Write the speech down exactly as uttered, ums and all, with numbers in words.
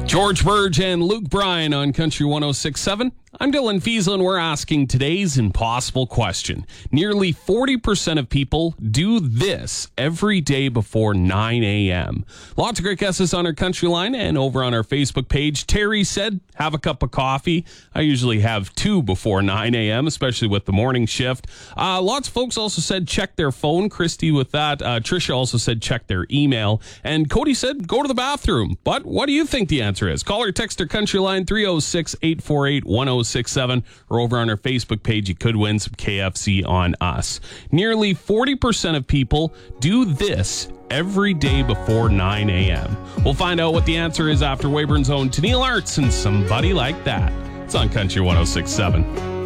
George Burge and Luke Bryan on Country one oh six point seven. I'm Dylan Fiesel, and we're asking today's impossible question. Nearly forty percent of people do this every day before nine a.m. Lots of great guesses on our Country line and over on our Facebook page. Terry said, have a cup of coffee. I usually have two before nine a.m., especially with the morning shift. Uh, lots of folks also said check their phone. Christy with that. Uh, Trisha also said check their email. And Cody said go to the bathroom. But what do you think the answer is? Call or text our Country line three oh six, eight four eight, one oh six seven, or over on our Facebook page, you could win some K F C on us. Nearly forty percent of people do this every day before nine a.m. We'll find out what the answer is after Weyburn's own Tennille Arts and Somebody Like That. It's on Country one oh six point seven.